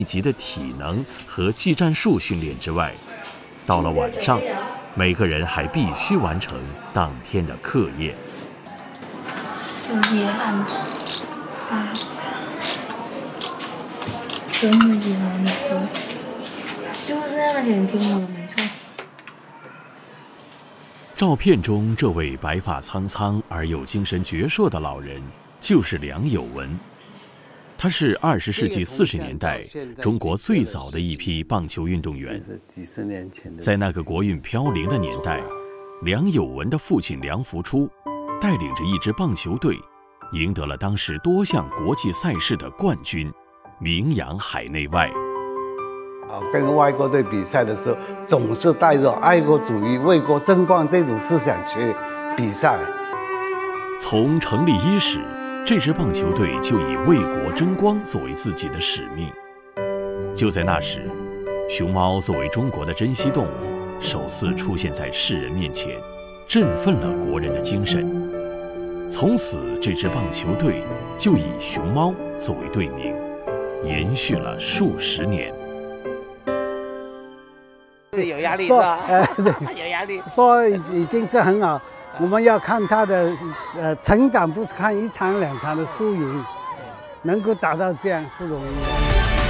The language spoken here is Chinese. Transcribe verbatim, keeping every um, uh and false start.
级的体能和技战术训练之外，到了晚上，每个人还必须完成当天的课业。 有野蛮大侠，真的野蛮的歌，就是那个前听我的没错。 照片中这位白发苍苍而又精神矍铄的老人，就是梁有文。他是二十世纪四十年代中国最早的一批棒球运动员。在那个国运飘零的年代，梁有文的父亲梁福初带领着一支棒球队，赢得了当时多项国际赛事的冠军，名扬海内外。 跟外国队比赛的时候，总是带着爱国主义、为国争光这种思想去比赛。 从成立伊始，这支棒球队就以为国争光作为自己的使命。就在那时，熊猫作为中国的珍稀动物，首次出现在世人面前，振奋了国人的精神。从此，这支棒球队就以熊猫作为队名，延续了数十年。 有压力是吧？ 呃， 有压力。 不过已经是很好，我们要看他的呃成长，不是看一场两场的输赢，能够达到这样不容易。